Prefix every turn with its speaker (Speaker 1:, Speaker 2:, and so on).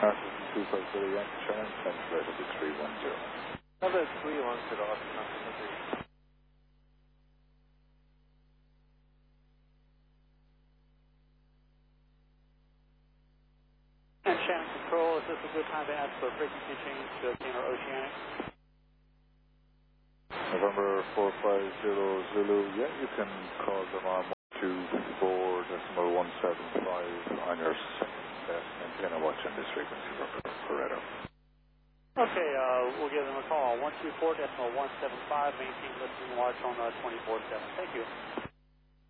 Speaker 1: Altitude 250 Yankee Channel, translated to 310.
Speaker 2: Another 310, Austin, and Shannon Control, is this a good time to ask for a frequency change to Gainer Oceanic?
Speaker 1: November 450 Zulu, yeah, you can call them on 124.175 on your second best antenna watching this frequency for radar.
Speaker 2: Okay, we'll give them a call. 124.175, maintain listening watch on 24/7. Thank you.